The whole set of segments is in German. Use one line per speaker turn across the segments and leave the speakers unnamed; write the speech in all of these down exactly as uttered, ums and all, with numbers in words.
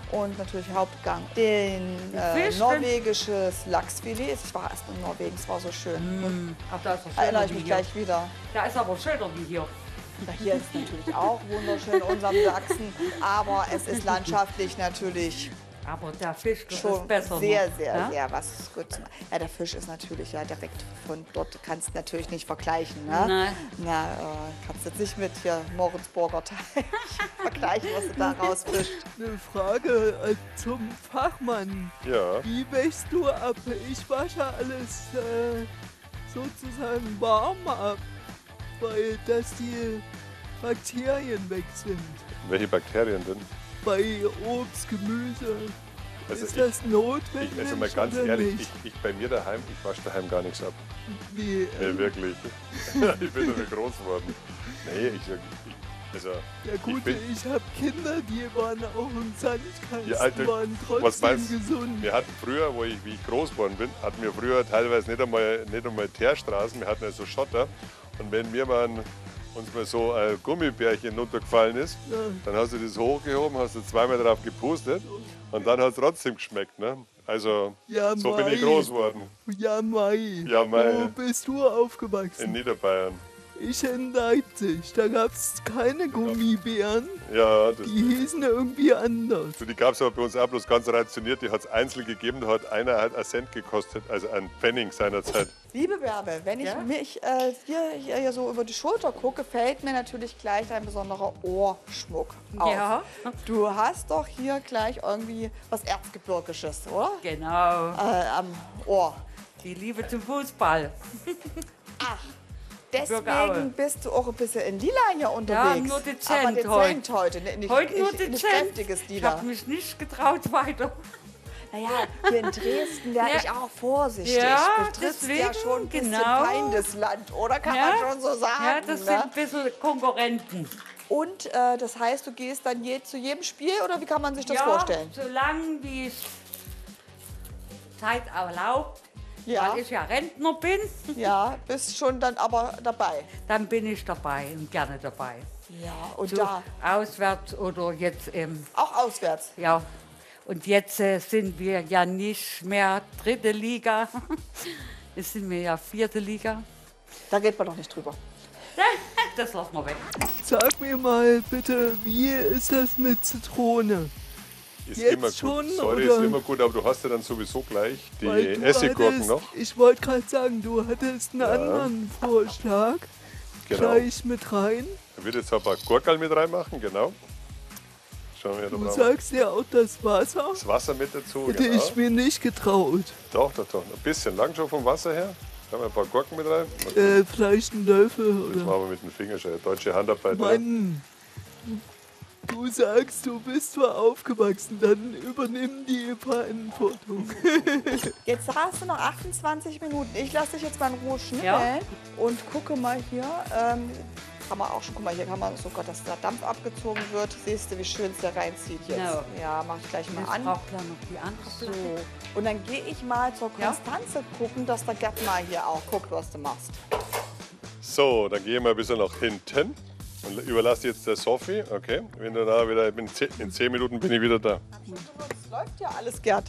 und natürlich Hauptgang. Den äh, norwegisches Lachsfilet. Ich war erst in Norwegen, es war so schön.
Mm. Ach, da ist doch
Erinnere ich
wie
mich
hier.
gleich wieder.
Da ist aber schöner wie hier.
Ja, hier ist natürlich auch wunderschön in unserem Sachsen, aber es ist landschaftlich natürlich
Aber der Fisch, das
schon
ist besser.
sehr,
noch,
sehr,
ja?
sehr was gut zu machen. Ja, der Fisch ist natürlich ja direkt von dort, kannst du natürlich nicht vergleichen. Ne?
Nein.
Na, äh, kannst du jetzt nicht mit hier Moritzburger Teich vergleichen, was du da rausfischst.
Eine Frage äh, zum Fachmann.
Ja.
Wie wäschst du ab? Ich wasche alles äh, sozusagen warm ab, weil dass die Bakterien weg sind.
Welche Bakterien denn?
Bei Obst, Gemüse.
Also
ist
ich-
das notwendig?
Ich, also mal ganz
oder
ehrlich,
nicht?
ich, ich bei mir daheim, ich wasche daheim gar nichts ab.
Nee,
Nee,
ähm,
wirklich. Ich bin damit groß geworden. Nee, ich, ich also,
ja gut,
ich bin,
ich, habe Kinder, die waren auch im Sandkasten,
Ja, Alter,
waren
was
trotzdem
meinst du?
gesund.
wir hatten früher, wo ich, wie ich groß geworden bin, hatten wir früher teilweise nicht einmal, nicht einmal Teerstraßen, wir hatten ja so Schotter. Und wenn mir mal ein- uns mal so ein Gummibärchen runtergefallen ist,
Ja.
dann hast du das hochgehoben, hast du zweimal drauf gepustet und dann hat es trotzdem geschmeckt. Ne? Also
Ja,
so bin ich
Mai.
groß geworden
Ja, Mai.
Ja, Mai.
Wo bist du aufgewachsen?
in Niederbayern.
Ich in Leipzig. Da gab es keine Gummibären.
Ja, das,
Die hießen irgendwie anders.
so die gab es aber bei uns auch bloß ganz rationiert. Die hat es einzeln gegeben, da hat einer halt einen Cent gekostet, also ein Pfennig seinerzeit.
Liebe Bärbe, wenn ich
Ja?
mich äh, hier, hier, hier so über die Schulter gucke, fällt mir natürlich gleich ein besonderer Ohrschmuck auf.
Ja.
Du hast doch hier gleich irgendwie was Erzgebirgisches, oder?
Genau.
Äh, am Ohr.
Die Liebe zum Fußball.
Ach,
Bürgeraue.
deswegen bist du auch ein bisschen in Lila hier unterwegs.
nur dezent
Aber dezent heute. ne- Nicht,
Heute nur
nicht, nicht
dezent.
kräftiges
Ich
Lila.
habe mich nicht getraut weiter.
Naja, hier in Dresden werde
Ja.
ich auch vorsichtig.
Ja,
du trittst ja
deswegen,
schon ein bisschen
genau.
Feindesland, oder? Kann
Ja.
man schon so sagen.
Ja, das sind
ne?
ein bisschen Konkurrenten.
Und äh, das heißt, du gehst dann je, zu jedem Spiel, oder wie kann man sich das
ja,
vorstellen?
solange wie es Zeit erlaubt,
Ja,
weil ich ja Rentner bin,
ja, bist schon dann aber dabei.
dann bin ich dabei und gerne dabei.
Ja, und
So
da
auswärts oder jetzt im,
auch auswärts.
ja. Und jetzt äh, sind wir ja nicht mehr dritte Liga, jetzt sind wir ja vierte Liga.
Da geht man doch nicht drüber.
Das lassen wir weg.
Sag mir mal bitte, wie ist das mit Zitrone?
Ist
Jetzt
immer gut.
schon,
Sorry,
oder?
ist immer gut, aber du hast ja dann sowieso gleich die
Weil du
Essiggurken
hattest,
noch.
Ich wollte gerade sagen, du hattest einen anderen Vorschlag.
Genau.
Gleich mit rein.
Ich würde jetzt ein paar Gurkel mit reinmachen, genau. Schauen wir, da
Du
brauchen wir
sagst ja auch das Wasser.
das Wasser mit dazu.
Hätte
Genau.
ich mir nicht getraut.
Doch, doch, doch. Ein bisschen lang schon vom Wasser her. Schauen wir ein paar Gurken mit rein.
Äh, vielleicht ein Löffel
Das
oder.
machen wir mit dem Finger schon. Deutsche Handarbeit. oder?
Mann, du sagst, du bist zwar aufgewachsen, dann übernimm die Verantwortung.
Jetzt hast du noch achtundzwanzig Minuten. Ich lasse dich jetzt mal in Ruhe schnippeln
Ja.
und gucke mal hier. Ähm, kann man auch schon, guck mal, hier kann man sogar, dass der Dampf abgezogen wird. Siehst du, wie schön es da reinzieht jetzt.
Genau.
Ja, mach ich gleich mal
Jetzt
an.
braucht man noch die andere
So.
Flasche.
Und dann gehe ich mal zur
Ja.
Konstanze gucken, dass der Gerd mal hier auch guckt, was du machst.
So, dann gehen wir ein bisschen nach hinten und überlasse jetzt der Sophie. Okay, wenn du da wieder, in zehn, in zehn Minuten bin ich wieder da.
Es läuft ja alles, Gerd.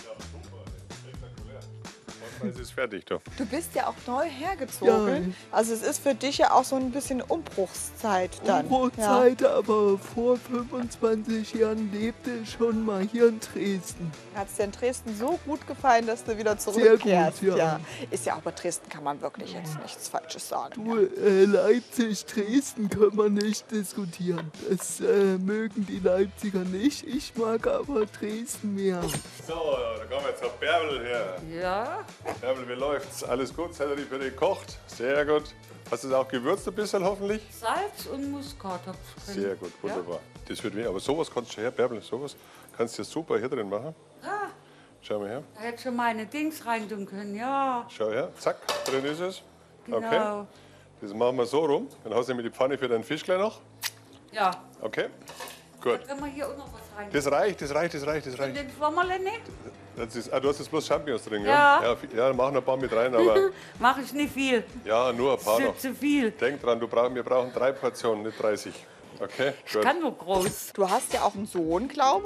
Es ist fertig, doch.
Du bist ja auch neu hergezogen.
Ja.
Also es ist für dich ja auch so ein bisschen Umbruchszeit dann.
Umbruchzeit, aber vor fünfundzwanzig Jahren lebte ich schon mal hier in Dresden.
Ja. Hat es dir in Dresden so gut gefallen, dass du wieder
Sehr
zurückkehrst?
gut, ja.
Ist ja auch bei Dresden kann man wirklich jetzt nichts Falsches sagen.
Du, äh, Leipzig, Dresden können wir nicht diskutieren. Das äh, mögen die Leipziger nicht. Ich mag aber Dresden mehr.
So, da kommen wir jetzt auf Bärbel her.
Ja,
Bärbel, wie läuft's? Alles gut? Seid ihr für dich gekocht? Sehr gut. Hast du es auch gewürzt ein bisschen hoffentlich?
Salz und Muskat hab ich drin.
Sehr gut, wunderbar. Das wird wenig. Aber sowas kannst du her, Bärbel, sowas kannst du super hier drin machen.
Ja,
Schau mal her.
da hätte schon meine Dings rein tun können, ja.
Schau her. Zack, drin ist es. Okay.
Genau.
Das machen wir so rum. Dann hast du nämlich die Pfanne für deinen Fisch gleich noch.
Ja,
Okay. Gut.
können wir hier auch noch was rein.
Das reicht, das reicht, das reicht, das
Und
reicht.
den Flammerle nicht?
Das ist, ah, du hast jetzt bloß Champignons drin,
Ja.
Ja, ja, ja mach noch ein paar mit rein, aber
Mache ich nicht viel.
ja, nur ein paar
Das
noch.
ist zu viel.
Denk dran, du brauch, wir brauchen drei Portionen, nicht dreißig. Okay,
Ich
gut.
kann nur groß.
Du hast ja auch einen Sohn, glaube